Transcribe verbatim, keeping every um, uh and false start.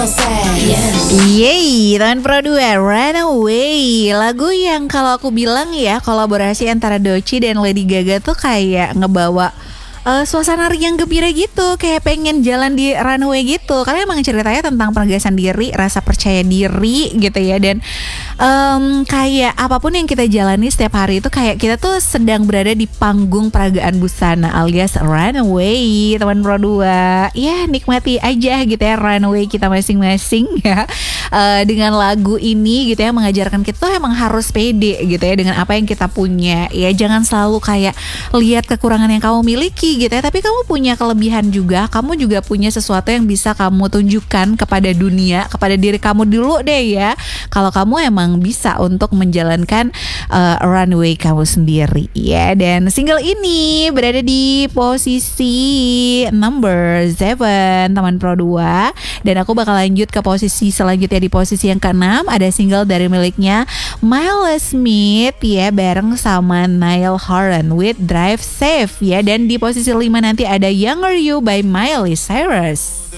Yeay, Tahun Pro dua Runaway. Lagu yang kalau aku bilang ya kolaborasi antara Doechii dan Lady Gaga tuh kayak ngebawa uh, suasana yang gembira gitu, kayak pengen jalan di runway gitu. Karena emang ceritanya tentang penegasan diri, rasa percaya diri gitu ya. Dan um, kayak apapun yang kita jalani setiap hari itu kayak kita tuh sedang berada di panggung peragaan busana alias runway. Teman Pro dua, ya nikmati aja gitu ya runway kita masing-masing ya. Uh, dengan lagu ini gitu ya mengajarkan kita tuh emang harus pede gitu ya dengan apa yang kita punya. Ya jangan selalu kayak lihat kekurangan yang kamu miliki gitu ya, tapi kamu punya kelebihan juga. Kamu juga punya sesuatu yang bisa kamu tunjukkan kepada dunia, kepada diri kamu dulu deh ya. Kalau kamu emang bisa untuk menjalankan uh, runway kamu sendiri ya. Dan single ini berada di posisi number seven Teman Pro dua. Dan aku bakal lanjut ke posisi selanjutnya. Di posisi yang keenam ada single dari miliknya Miley Smith ya bareng sama Niall Horan with Drive Safe ya. Dan di posisi lima nanti ada Younger You by Miley Cyrus.